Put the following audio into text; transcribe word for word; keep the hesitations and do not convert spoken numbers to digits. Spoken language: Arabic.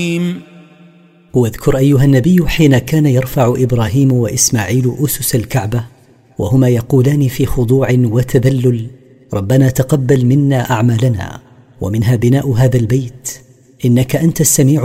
واذكر أيها النبي حين كان يرفع إبراهيم وإسماعيل أسس الكعبة وهما يقولان في خضوع وتذلل: ربنا تقبل منا أعمالنا، ومنها بناء هذا البيت، إنك أنت السميع